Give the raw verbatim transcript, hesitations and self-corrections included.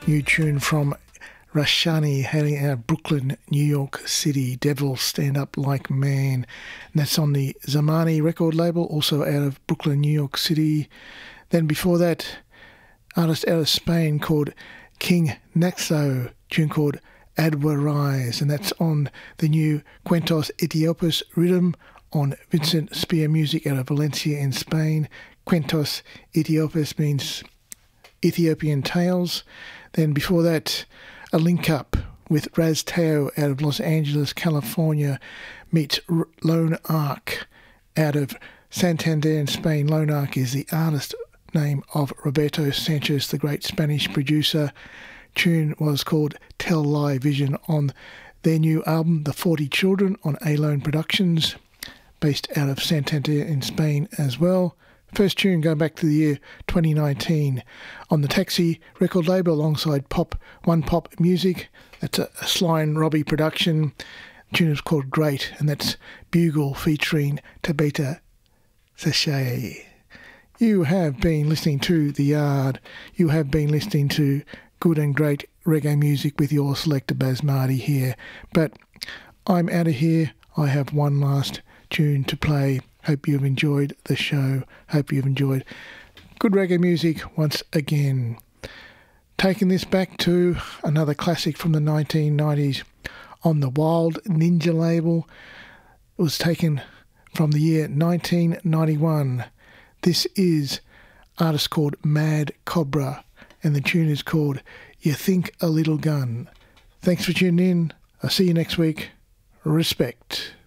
new tune from Rashani, hailing out of Brooklyn, New York City. Devil Stand Up Like Man. And that's on the Zamani record label, also out of Brooklyn, New York City. Then before that, artist out of Spain called King Naxo, tune called Adwa Rise, and that's on the new Cuentos Etiopos rhythm on Vincent Spear Music out of Valencia in Spain. Cuentos Etiopos means Ethiopian Tales. Then before that, a link up with Raz Teo out of Los Angeles, California, meets R- Lone Arc out of Santander in Spain. Lone Arc is the artist name of Roberto Sanchez, the great Spanish producer. Tune was called Tell Lie Vision on their new album, The forty Children, on A-Lone Productions, based out of Santander in Spain as well. First tune going back to the year twenty nineteen on the Taxi record label alongside Pop One Pop Music. That's a, a Sly and Robbie production. The tune is called Great, and that's Bugle featuring Tabita Sachet. You have been listening to The Yard. You have been listening to good and great reggae music with your selector Baz Mardy here. But I'm out of here. I have one last tune to play. Hope you've enjoyed the show. Hope you've enjoyed good reggae music once again. Taking this back to another classic from the nineteen nineties on the Wild Ninja label. It was taken from the year nineteen ninety-one. This is an artist called Mad Cobra, and the tune is called You Think a Little Gun. Thanks for tuning in. I'll see you next week. Respect.